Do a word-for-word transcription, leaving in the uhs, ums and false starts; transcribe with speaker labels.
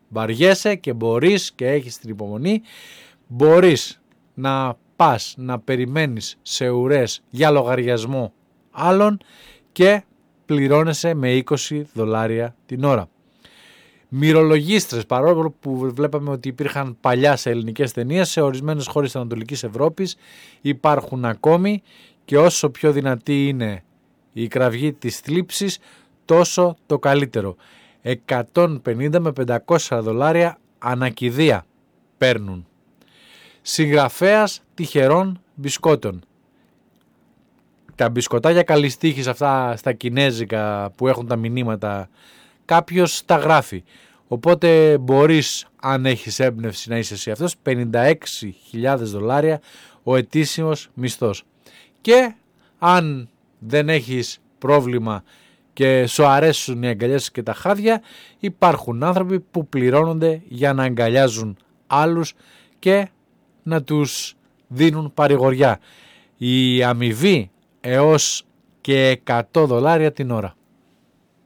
Speaker 1: βαριέσαι και μπορείς και έχεις την υπομονή, μπορείς να πας να περιμένεις σε ουρές για λογαριασμό άλλων και πληρώνεσαι με είκοσι δολάρια την ώρα. Μυρολογίστρες, παρόλο που βλέπαμε ότι υπήρχαν παλιά σε ελληνικές ταινίες, σε ορισμένες χώρες της Ανατολικής Ευρώπης υπάρχουν ακόμη, και όσο πιο δυνατή είναι η κραυγή της θλίψης, τόσο το καλύτερο. εκατόν πενήντα με πεντακόσια δολάρια ανακηδεία παίρνουν. Συγγραφέας τυχερών μπισκότων. Τα μπισκοτάκια καλής τύχης αυτά στα κινέζικα που έχουν τα μηνύματα, κάποιος τα γράφει. Οπότε μπορείς, αν έχεις έμπνευση, να είσαι εσύ αυτός. πενήντα έξι χιλιάδες δολάρια ο ετήσιος μισθός. Και αν δεν έχεις πρόβλημα και σου αρέσουν οι αγκαλιές και τα χάδια, υπάρχουν άνθρωποι που πληρώνονται για να αγκαλιάζουν άλλους και να τους δίνουν παρηγοριά. Η αμοιβή έως και εκατό δολάρια την ώρα.